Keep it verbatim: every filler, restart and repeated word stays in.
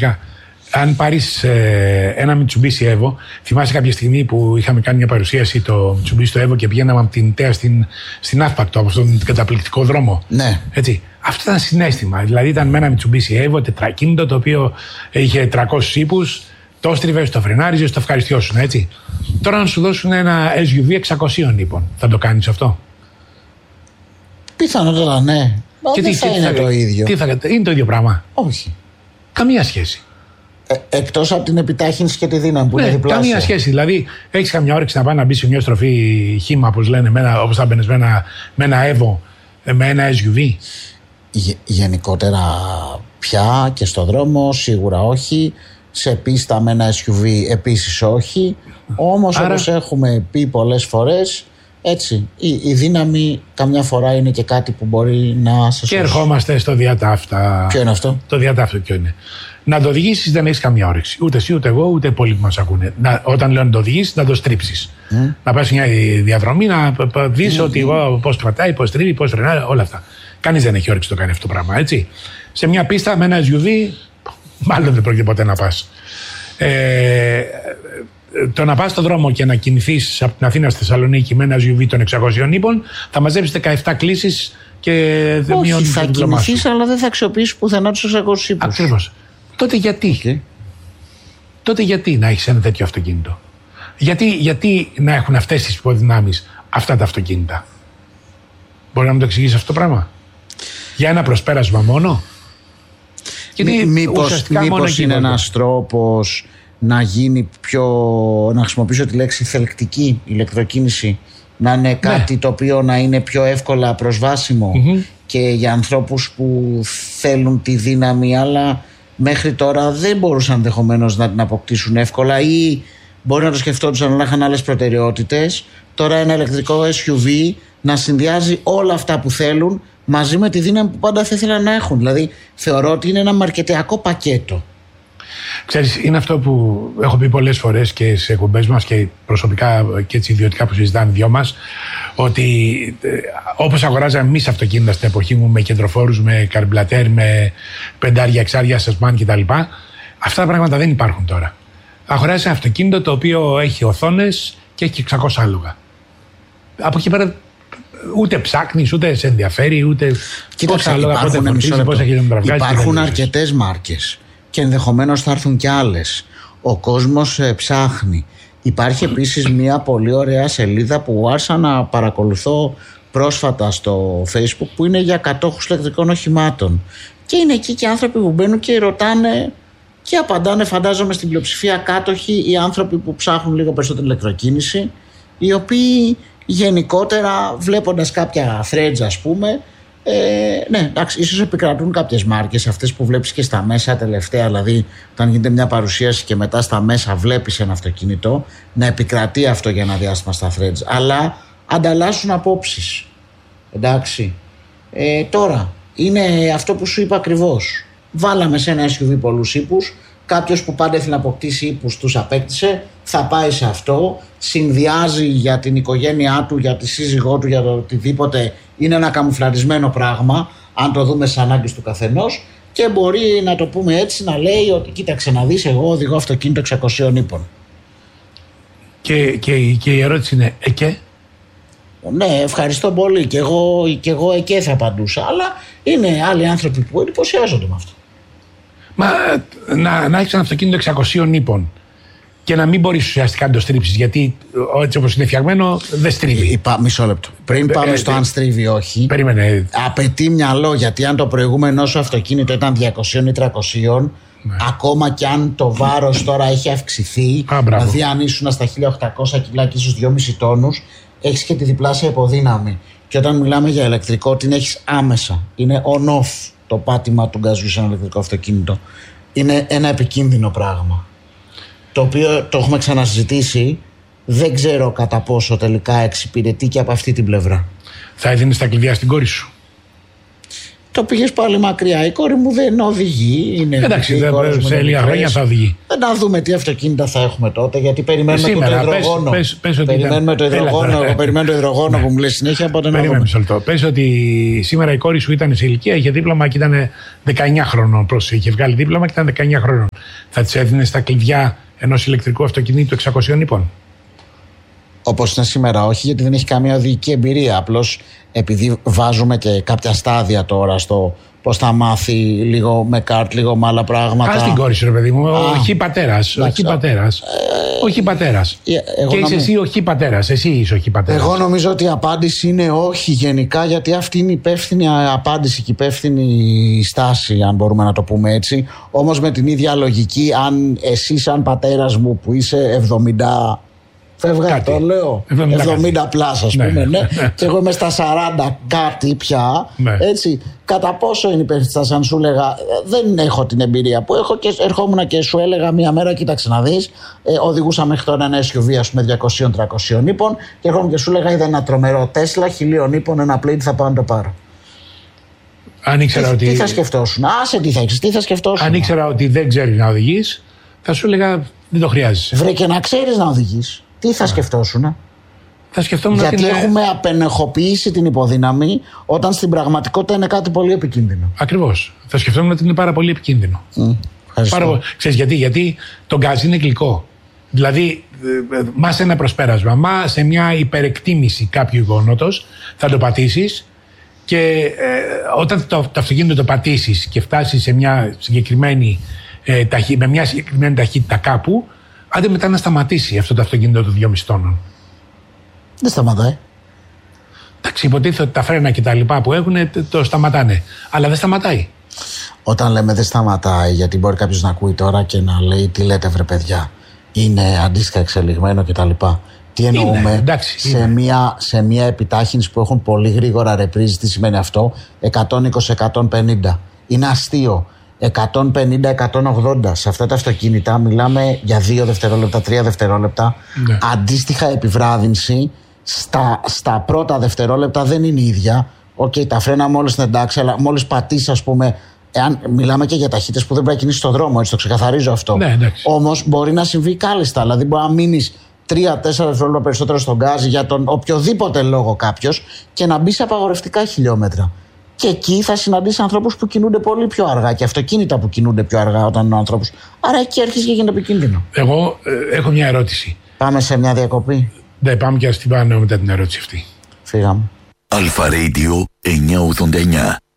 πραγματικά. Αν πάρεις ε, ένα Mitsubishi Evo, θυμάσαι κάποια στιγμή που είχαμε κάνει μια παρουσίαση το Mitsubishi το Evo και πηγαίναμε από την Τέα στην, στην Αύπακτο, από αυτόν τον καταπληκτικό δρόμο. Ναι. Έτσι. Αυτό ήταν συναίσθημα. Δηλαδή ήταν με ένα Mitsubishi Evo τετρακίνητο, το οποίο είχε τριακόσιους ύπους, το στρίβες, το φρενάριζες, το ευχαριστιώσουν, έτσι. Τώρα να σου δώσουν ένα ες γιου βι εξακοσίων ύπων, θα το κάνεις αυτό? Πιθανότατα ναι. Και δεν τι, θα τι είναι θα, το ίδιο. Τι θα, είναι το ίδιο πράγμα? Όχι. Καμία σχέση. Ε, εκτός από την επιτάχυνση και τη δύναμη που ναι, είναι διπλάσια. Καμία σχέση. Δηλαδή, έχεις καμιά όρεξη να πάει να μπει σε μια στροφή χήμα, όπως λένε, όπως θα μπαίνεις με ένα, με ένα Evo, με ένα ες γιου βι? Γε, γενικότερα πια και στο δρόμο σίγουρα όχι. Σε πίστα με ένα ες γιου βι επίσης όχι. Όμως Άρα... όπως έχουμε πει πολλές φορές, έτσι, η, η δύναμη καμιά φορά είναι και κάτι που μπορεί να σε σώσει. Και ερχόμαστε στο διατάφτα. Ποιο είναι αυτό? Το διατάφτα ποιο είναι? Να το οδηγήσεις δεν έχεις καμία όρεξη. Ούτε εσύ, ούτε εγώ, ούτε πολλοί που μας ακούνε. Να, όταν λέω να το οδηγήσεις, να το στρίψεις. Mm. Να πας μια διαδρομή, να δεις mm. ότι εγώ πώς κρατάει, πώς τρίβει, πώς φρενάρει, όλα αυτά. Κανείς δεν έχει όρεξη να το κάνει αυτό το πράγμα, έτσι. Σε μια πίστα με ένα ες γιου βι, μάλλον δεν πρόκειται ποτέ να πας. Ε, το να πας στον δρόμο και να κινηθείς από την Αθήνα στη Θεσσαλονίκη με ένα ες γιου βι των εξακοσίων ύπων, θα μαζέψεις δεκαεπτά κλήσεις και δεν μειώνεις. Όχι, θα κινηθείς, αλλά δεν θα αξιοποιήσεις πουθενά τους εξακόσιους ύπους. Ακριβώς. Τότε γιατί? Okay. Τότε γιατί να έχεις ένα τέτοιο αυτοκίνητο? Γιατί, γιατί να έχουν αυτές τις υποδυνάμεις αυτά τα αυτοκίνητα? Μπορεί να μου το εξηγήσει αυτό το πράγμα? Για ένα προσπέρασμα μόνο? Γιατί μήπως, μήπως είναι ένας τρόπος να γίνει πιο, να χρησιμοποιήσω τη λέξη θελκτική ηλεκτροκίνηση, να είναι κάτι ναι. το οποίο να είναι πιο εύκολα προσβάσιμο mm-hmm. και για ανθρώπους που θέλουν τη δύναμη αλλά μέχρι τώρα δεν μπορούσαν ενδεχομένως να την αποκτήσουν εύκολα ή μπορεί να το σκεφτόντουσαν να είχαν άλλες προτεραιότητες. Τώρα ένα ηλεκτρικό ες γιου βι να συνδυάζει όλα αυτά που θέλουν μαζί με τη δύναμη που πάντα θα ήθελαν να έχουν. Δηλαδή θεωρώ ότι είναι ένα μαρκετιακό πακέτο. Ξέρεις, είναι αυτό που έχω πει πολλές φορές και σε εκπομπές μας και προσωπικά και έτσι ιδιωτικά που συζητάμε δυο μας, ότι ε, όπως αγοράζαμε εμείς αυτοκίνητα στην εποχή μου με κεντροφόρους, με καρμπλατέρ, με πεντάρια, εξάρια, σασμάν κτλ. Αυτά τα πράγματα δεν υπάρχουν τώρα. Αγοράζεις ένα αυτοκίνητο το οποίο έχει οθόνες και έχει εξακόσια άλογα. Από εκεί πέρα ούτε ψάχνεις, ούτε σε ενδιαφέρει, ούτε πόσα άλογα, πότε φορτίζει, πόσα χιλιόμετρα βγάζει. Υπάρχουν αρκετές μάρκες και ενδεχομένως θα έρθουν κι άλλες. Ο κόσμος ε, ψάχνει. Υπάρχει επίσης μια πολύ ωραία σελίδα που άρχισα να παρακολουθώ πρόσφατα στο Facebook που είναι για κατόχους ηλεκτρικών οχημάτων. Και είναι εκεί και άνθρωποι που μπαίνουν και ρωτάνε και απαντάνε, φαντάζομαι στην πλειοψηφία κάτοχοι ή άνθρωποι που ψάχνουν λίγο περισσότερη ηλεκτροκίνηση, οι οποίοι γενικότερα βλέποντας κάποια threads ας πούμε, Ε, ναι, εντάξει, ίσως επικρατούν κάποιες μάρκες, αυτές που βλέπεις και στα μέσα τελευταία, δηλαδή όταν γίνεται μια παρουσίαση και μετά στα μέσα βλέπεις ένα αυτοκίνητο, να επικρατεί αυτό για ένα διάστημα στα threads, αλλά ανταλλάσσουν απόψεις. Εντάξει. Ε, τώρα, είναι αυτό που σου είπα ακριβώς. Βάλαμε σε ένα ες γιου βι πολλούς ύπους. Κάποιος που πάντα ήθελε να αποκτήσει ύπους τους απέκτησε, θα πάει σε αυτό, συνδυάζει για την οικογένειά του, για τη σύζυγό του, για το οτιδήποτε. Είναι ένα καμουφλαρισμένο πράγμα, αν το δούμε στις ανάγκες του καθενός, και μπορεί να το πούμε έτσι, να λέει ότι κοίταξε να δεις, εγώ οδηγώ αυτοκίνητο εξακοσίων ύπων. Και, και, και η ερώτηση είναι, ε και? Ναι, ευχαριστώ πολύ. Και εγώ, και εγώ εκεί θα απαντούσα. Αλλά είναι άλλοι άνθρωποι που εντυπωσιάζονται με αυτό. Μα να, να έχεις ένα αυτοκίνητο εξακοσίων ύπων και να μην μπορείς ουσιαστικά να το στρίψεις, γιατί έτσι όπως είναι φτιαγμένο δεν στρίβει. Είπα, μισό λεπτό. Πριν πάμε ε, στο ε, αν στρίβει όχι, περίμενε. Απαιτεί μυαλό, γιατί αν το προηγούμενο σου αυτοκίνητο ήταν διακοσίων ή τριακοσίων, ναι. ακόμα και αν το βάρος τώρα έχει αυξηθεί, Α, δηλαδή αν ήσουν στα χίλια οκτακόσια κιλά και ίσως δυόμισι τόνους, έχεις και τη διπλάσια υποδύναμη. Και όταν μιλάμε για ηλεκτρικό, την έχεις άμεσα. Είναι on-off το πάτημα του γκαζιού σε ένα ηλεκτρικό αυτοκίνητο. Είναι ένα επικίνδυνο πράγμα. Το οποίο το έχουμε ξανασυζητήσει. Δεν ξέρω κατά πόσο τελικά εξυπηρετεί και από αυτή την πλευρά. Θα έδινες τα κλειδιά στην κόρη σου? Το πήγες πάλι μακριά. Η κόρη μου δεν οδηγεί. Είναι εντάξει, δεν, σε λίγα χρόνια θα οδηγεί. Να δούμε τι αυτοκίνητα θα έχουμε τότε, γιατί περιμένουμε σήμερα, το υδρογόνο. Πες, πες, πες περιμένουμε ήταν... το υδρογόνο. Έλα, εγώ περιμένω το υδρογόνο που μου λέει συνέχεια. Περίμενε μισό λεπτό. Πες ότι σήμερα η κόρη σου ήταν σε ηλικία, είχε δίπλωμα και ήταν δεκαεννιά χρονών. Πρόσεχε, είχε βγάλει δίπλωμα και ήταν δεκαεννιά χρονών. Θα της έδινες τα κλειδιά ενός ηλεκτρικού αυτοκινήτου εξακόσιων ύπων? Όπως είναι σήμερα, όχι, γιατί δεν έχει καμία οδηγική εμπειρία. Απλώς επειδή βάζουμε και κάποια στάδια τώρα στο πώς θα μάθει λίγο με καρτ, λίγο με άλλα πράγματα. Ας την κόρη σου, ρε παιδί μου. Όχι πατέρας. Όχι πατέρας. Ε, όχι πατέρας. Ε, και είσαι εσύ όχι πατέρας. Εσύ είσαι όχι πατέρας. Εγώ νομίζω ότι η απάντηση είναι όχι γενικά, γιατί αυτή είναι η υπεύθυνη απάντηση και η υπεύθυνη στάση, αν μπορούμε να το πούμε έτσι. Όμως με την ίδια λογική, αν εσύ, σαν πατέρας μου που είσαι εβδομήντα. Φεύγα, το λέω. εβδομήντα πλάς, ας πούμε. Ναι. Ναι. Και εγώ είμαι στα σαράντα κάτι πια. Ναι. Έτσι. Κατά πόσο είναι υπεύθυνη, αν σου έλεγα, δεν έχω την εμπειρία που έχω και ερχόμουν και σου έλεγα μία μέρα, κοίταξε να δεις, ε, οδηγούσα μέχρι τώρα ένα ες γιου βι, ας πούμε, διακόσια με τριακόσια ύπων, και ερχόμουν και σου έλεγα, είδα ένα τρομερό Τέσλα, χιλίων ύπων, ένα πλέιν, θα πάω να το πάρω. Αν ήξερα τι, ότι. Τι θα σκεφτόσουν, άσε τι θα, τι θα σκεφτόσουν. Αν ήξερα ότι δεν ξέρεις να οδηγείς, θα σου έλεγα, δεν το χρειάζεσαι. Βρε, και να ξέρεις να οδηγείς. Τι θα σκεφτόσουν? Θα σκεφτόμουν γιατί την... έχουμε απενεχοποιήσει την υποδύναμη, όταν στην πραγματικότητα είναι κάτι πολύ επικίνδυνο. Ακριβώς. Θα σκεφτόμουν ότι είναι πάρα πολύ επικίνδυνο. Mm, πάρα... Ξέρεις γιατί? Γιατί το γκάζι είναι γλυκό. Δηλαδή, μα σε ένα προσπέρασμα, μα σε μια υπερεκτίμηση κάποιου γεγονότος, θα το πατήσεις και ε, όταν το, το αυτοκίνητο το πατήσεις και φτάσεις σε μια συγκεκριμένη, ε, ταχύ, με μια συγκεκριμένη ταχύτητα κάπου, άντε μετά να σταματήσει αυτό το αυτοκίνητο των δυόμισι τόνων. Δεν σταματάει. Εντάξει, υποτίθεται ότι τα φρένα και τα λοιπά που έχουν το σταματάνε. Αλλά δεν σταματάει. Όταν λέμε δεν σταματάει, γιατί μπορεί κάποιος να ακούει τώρα και να λέει τι λέτε βρε παιδιά, είναι αντίστοιχα εξελιγμένο κτλ. Τι εννοούμε? Είναι, εντάξει, σε, είναι. Μια, σε μια επιτάχυνση που έχουν πολύ γρήγορα ρεπρίζ, τι σημαίνει αυτό? εκατόν είκοσι με εκατόν πενήντα. Είναι αστείο. εκατόν πενήντα με εκατόν ογδόντα. Σε αυτά τα αυτοκίνητα μιλάμε για δύο δευτερόλεπτα, τρία δευτερόλεπτα. Ναι. Αντίστοιχα επιβράδυνση στα, στα πρώτα δευτερόλεπτα δεν είναι ίδια. Οκ, okay, τα φρένα μόλις είναι εντάξει, αλλά μόλις πατήσεις, ας πούμε, εάν μιλάμε και για ταχύτητες που δεν πρέπει να κινήσεις στον δρόμο, έτσι το ξεκαθαρίζω αυτό. Ναι, όμως μπορεί να συμβεί κάλλιστα. Δηλαδή μπορεί να μείνεις τρία τέσσερα δευτερόλεπτα περισσότερο στον γκάζι για τον οποιοδήποτε λόγο κάποιος και να μπει σε απαγορευτικά χιλιόμετρα. Και εκεί θα συναντήσει ανθρώπους που κινούνται πολύ πιο αργά και αυτοκίνητα που κινούνται πιο αργά όταν είναι ο άνθρωπος. Άρα εκεί αρχίζει και γίνεται επικίνδυνο. Εγώ ε, έχω μια ερώτηση. Πάμε σε μια διακοπή. Ναι, πάμε και ας την πάμε μετά την ερώτηση αυτή. Φύγαμε. Αλφα Radio εννιακόσια ογδόντα εννιά.